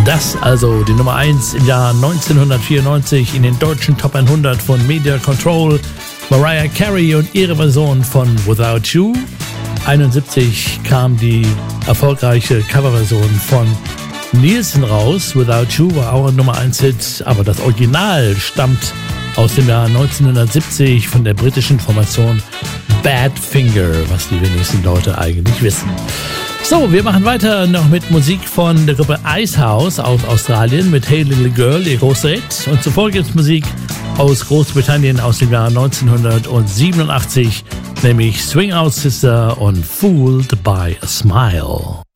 Das also die Nummer 1 im Jahr 1994 in den deutschen Top 100 von Media Control. Mariah Carey und ihre Version von Without You. 71 kam die erfolgreiche Coverversion von Nielsen raus. Without You war auch ein Nummer 1 Hit, aber das Original stammt aus dem Jahr 1970 von der britischen Formation Badfinger, was die wenigsten Leute eigentlich wissen. So, wir machen weiter noch mit Musik von der Gruppe Icehouse aus Australien mit Hey Little Girl, ihr großer Hit. Und zuvor gibt es Musik aus Großbritannien aus dem Jahr 1987, nämlich Swing Out Sister und Fooled by a Smile.